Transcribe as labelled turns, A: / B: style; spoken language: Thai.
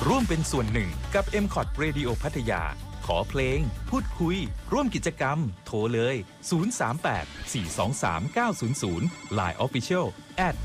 A: ร่วมเป็นส่วนหนึ่งกับ MCOT Radio พัทยาขอเพลงพูดคุยร่วมกิจกรรมโทรเลย038 423 900 Line Official